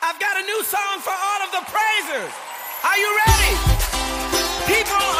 I've got a new song for all of the praisers. Are you ready? People